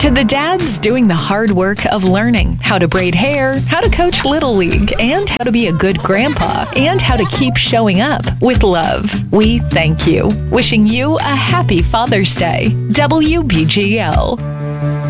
To the dads doing the hard work of learning how to braid hair, how to coach Little League, and how to be a good grandpa, and how to keep showing up with love, we thank you. Wishing you a happy Father's Day. WBGL.